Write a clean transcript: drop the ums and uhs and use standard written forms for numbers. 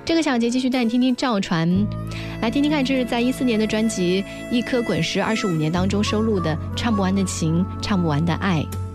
这个小节继续带你听听赵传，来听听看，这是在14年的专辑《一颗滚石25年》当中收录的《唱不完的情，唱不完的爱》。